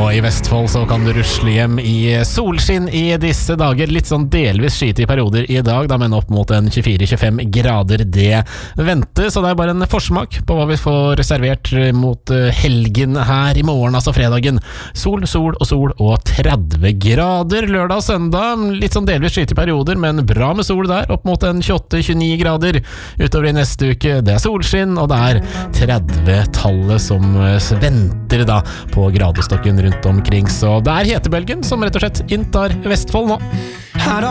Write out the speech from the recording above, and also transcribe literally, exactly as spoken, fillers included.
Og i Vestfold så kan du rusle hjem i solskinn i disse dager. Litt sånn delvis skyte i perioder i dag, da, men opp mot en tjuefire til tjuefem grader det venter. Så det er bare en forsmak på hva vi får servert mot helgen her i morgen, altså fredagen. Sol, sol og sol og tretti grader lørdag og søndag. Litt sånn delvis skyte i perioder, men bra med sol der, opp mot en tjueåtte til tjueni grader. Utover i neste uke, det er solskinn, og det er tretti-tallet som venter da på gradestokken rundt omkring. Så det er hetebølgen som rett og slett inntar Vestfold nå.